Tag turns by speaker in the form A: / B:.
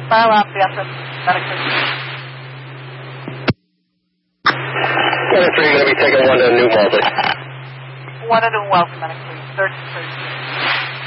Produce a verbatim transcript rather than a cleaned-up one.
A: fire alarm, the entrance, medic three.
B: Medic three, going to be taking one to New Malden.
A: One to New Wells, medic three, third, third.